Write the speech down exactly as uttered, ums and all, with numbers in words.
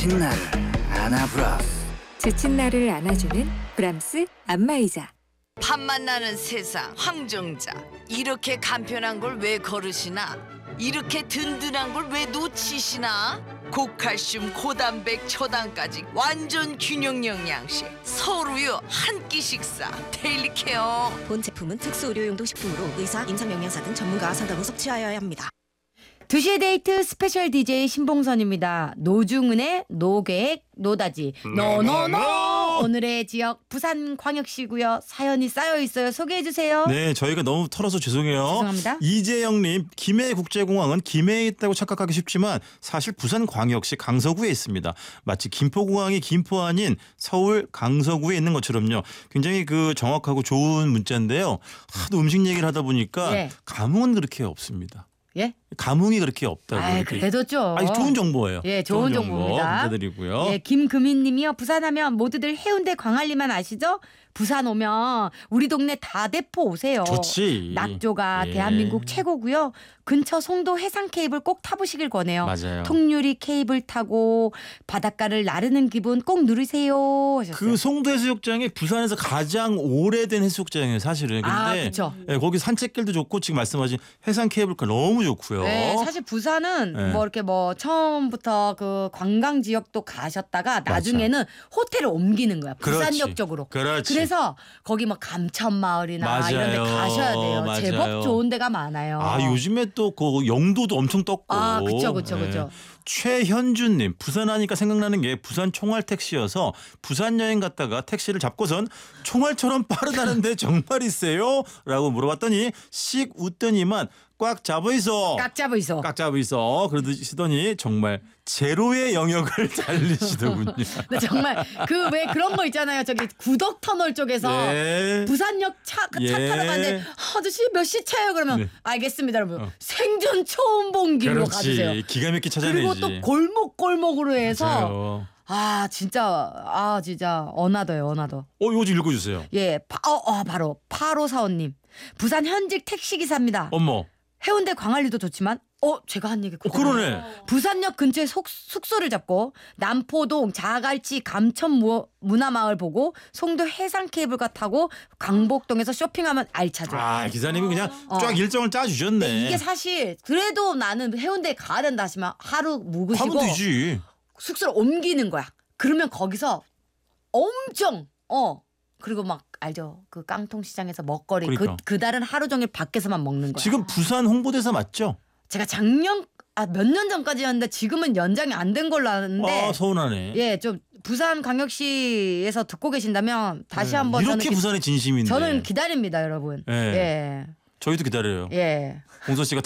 지친 나를 안아브라스. 지친 나를 안아주는 브람스 안마의자. 밥맛 나는 세상 황정자. 이렇게 간편한 걸 왜 거르시나? 이렇게 든든한 걸 왜 놓치시나? 고칼슘, 고단백, 초당까지 완전 균형 영양식. 서울우유 한 끼 식사 데일리 케어. 본 제품은 특수 의료용도 식품으로 의사, 임상영양사 등 전문가 상담 후 섭취하여야 합니다. 두 시의 데이트 스페셜 디제이 신봉선입니다. 노중은의 노계획 노다지 노노노. 오늘의 지역 부산광역시고요. 사연이 쌓여 있어요. 소개해 주세요. 네, 저희가 너무 털어서 죄송해요. 죄송합니다. 이재영님, 김해국제공항은 김해에 있다고 착각하기 쉽지만 사실 부산광역시 강서구에 있습니다. 마치 김포공항이 김포 아닌 서울 강서구에 있는 것처럼요. 굉장히 그 정확하고 좋은 문자인데요. 하도 음식 얘기를 하다 보니까 예. 감흥은 그렇게 없습니다. 예? 감흥이 그렇게 없다고. 아, 그래도 좀. 아니, 좋은 정보예요. 예, 좋은, 정보 정보입니다. 감사드리고요. 예, 김금희님이요. 부산하면 모두들 해운대 광안리만 아시죠? 부산 오면 우리 동네 다대포 오세요. 좋지. 낙조가 예. 대한민국 최고고요. 근처 송도 해상 케이블 꼭 타보시길 권해요. 맞아요. 통유리 케이블 타고 바닷가를 나르는 기분 꼭 누리세요 하셨어요. 그 송도 해수욕장이 부산에서 가장 오래된 해수욕장이에요, 사실은. 근데 아, 그쵸. 예, 거기 산책길도 좋고 지금 말씀하신 해상 케이블카 너무 좋고요. 네, 사실 부산은 네. 뭐 이렇게 뭐 처음부터 그 관광 지역도 가셨다가 나중에는 호텔을 옮기는 거야. 부산역 그렇지. 쪽으로. 그렇지. 그래서 거기 뭐 감천마을이나 맞아요. 이런 데 가셔야 돼요. 맞아요. 제법 좋은 데가 많아요. 아, 요즘에 또 그 영도도 엄청 떴고. 아, 그쵸, 그쵸, 예. 그쵸. 최현주님, 부산 하니까 생각나는 게 부산 총알 택시여서 부산 여행 갔다가 택시를 잡고선 총알처럼 빠르다는데 정말이세요? 라고 물어봤더니 씩 웃더니만 꽉 잡어 있어. 깍 잡아 있어. 꽉 잡어 있어. 그러시더니 정말 제로의 영역을 달리시더군요. 근데 정말 그 왜 그런 거 있잖아요. 저기 구덕터널 쪽에서 네. 부산역 차, 차 예. 타러 가는데 아저씨 몇 시 차예요? 그러면 네. 알겠습니다. 여러분. 어. 생전 처음 본 길로 가주세요. 그렇지. 기가 막히게 찾아내지. 그리고 또 골목골목으로 해서 맞아요. 아 진짜 아 진짜 어나더요 어나더. 어, 이거 좀 읽어주세요. 예, 바, 어, 어, 바로 팔오사오님 부산 현직 택시기사입니다. 어머. 해운대 광안리도 좋지만 어 제가 한 얘기 어, 그러네. 부산역 근처에 속, 숙소를 잡고 남포동 자갈치 감천 무, 문화마을 보고 송도 해상 케이블카 타고 광복동에서 쇼핑하면 알차죠. 아, 기사님이 그냥 어. 쫙 일정을 짜주셨네. 이게 사실 그래도 나는 해운대에 가야 된다 하시면 하루 묵으시고 하면 되지. 숙소를 옮기는 거야. 그러면 거기서 엄청 어 그리고 막 알죠 그 깡통 시장에서 먹거리 그러니까. 그 그달은 하루 종일 밖에서만 먹는 거야. 지금 부산 홍보대사 맞죠? 제가 작년 아 몇 년 전까지였는데 지금은 연장이 안 된 걸로 아는데 아, 서운하네. 예 좀 부산 광역시에서 듣고 계신다면 다시 네. 한번 이렇게 저는 기, 부산의 진심인데. 저는 기다립니다 여러분. 예. 예. 저희도 기다려요. 예. 홍선 씨가